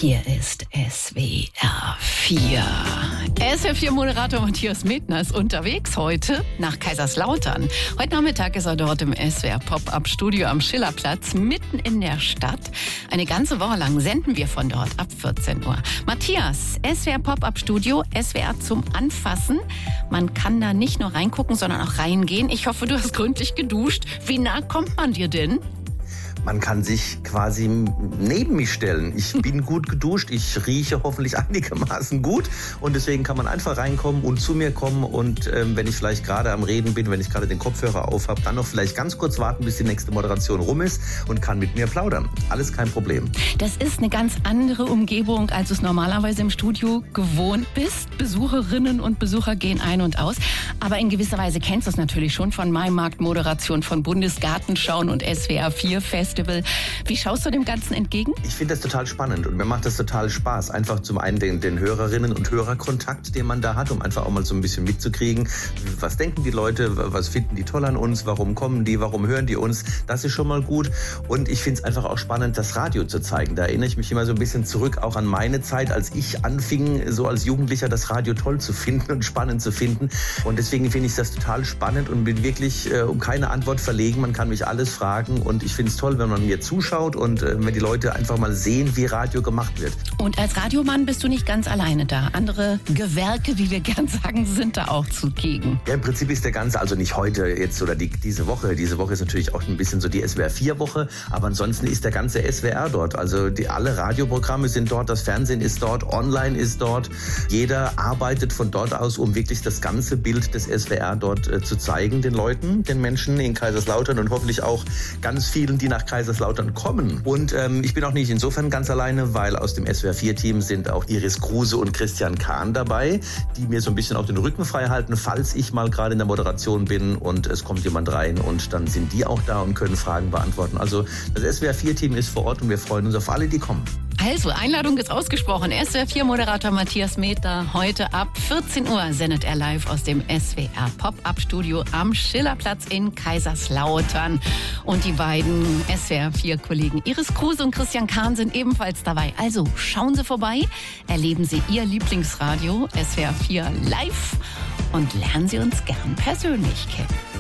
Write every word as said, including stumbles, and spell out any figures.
Hier ist S W R vier. S W R vier Moderator Matthias Medtner ist unterwegs heute nach Kaiserslautern. Heute Nachmittag ist er dort im S W R Pop-Up-Studio am Schillerplatz, mitten in der Stadt. Eine ganze Woche lang senden wir von dort ab vierzehn Uhr. Matthias, S W R Pop-Up-Studio, S W R zum Anfassen. Man kann da nicht nur reingucken, sondern auch reingehen. Ich hoffe, du hast gründlich geduscht. Wie nah kommt man dir denn? Man kann sich quasi neben mich stellen. Ich bin gut geduscht, ich rieche hoffentlich einigermaßen gut und deswegen kann man einfach reinkommen und zu mir kommen und ähm, wenn ich vielleicht gerade am Reden bin, wenn ich gerade den Kopfhörer auf habe, dann noch vielleicht ganz kurz warten, bis die nächste Moderation rum ist und kann mit mir plaudern. Alles kein Problem. Das ist eine ganz andere Umgebung, als du es normalerweise im Studio gewohnt bist. Besucherinnen und Besucher gehen ein und aus, aber in gewisser Weise kennst du es natürlich schon von Maimarkt-Moderation, von Bundesgartenschauen und S W R vier Fest. Wie schaust du dem Ganzen entgegen? Ich finde das total spannend und mir macht das total Spaß. Einfach zum einen den, den Hörerinnen und Hörerkontakt, den man da hat, um einfach auch mal so ein bisschen mitzukriegen, was denken die Leute, was finden die toll an uns, warum kommen die, warum hören die uns. Das ist schon mal gut und ich finde es einfach auch spannend, das Radio zu zeigen. Da erinnere ich mich immer so ein bisschen zurück auch an meine Zeit, als ich anfing, so als Jugendlicher das Radio toll zu finden und spannend zu finden. Und deswegen finde ich das total spannend und bin wirklich äh, um keine Antwort verlegen. Man kann mich alles fragen und ich finde es toll, wenn man mir zuschaut und äh, wenn die Leute einfach mal sehen, wie Radio gemacht wird. Und als Radiomann bist du nicht ganz alleine da. Andere Gewerke, wie wir gern sagen, sind da auch zugegen. Ja, im Prinzip ist der Ganze, also nicht heute jetzt oder die, diese Woche. Diese Woche ist natürlich auch ein bisschen so die S W R vier Woche, aber ansonsten ist der ganze S W R dort. Also die, alle Radioprogramme sind dort, das Fernsehen ist dort, online ist dort. Jeder arbeitet von dort aus, um wirklich das ganze Bild des S W R dort äh, zu zeigen, den Leuten, den Menschen in Kaiserslautern und hoffentlich auch ganz vielen, die nach Kaiserslautern kommen. Und ähm, ich bin auch nicht insofern ganz alleine, weil aus dem S W R vier Team sind auch Iris Kruse und Christian Kahn dabei, die mir so ein bisschen auch den Rücken frei halten, falls ich mal gerade in der Moderation bin und es kommt jemand rein und dann sind die auch da und können Fragen beantworten. Also das S W R vier Team ist vor Ort und wir freuen uns auf alle, die kommen. Also, Einladung ist ausgesprochen. S W R vier Moderator Matthias Medtner. Heute ab vierzehn Uhr sendet er live aus dem S W R Pop-Up-Studio am Schillerplatz in Kaiserslautern. Und die beiden S W R vier Kollegen Iris Kruse und Christian Kahn sind ebenfalls dabei. Also, schauen Sie vorbei, erleben Sie Ihr Lieblingsradio S W R vier live und lernen Sie uns gern persönlich kennen.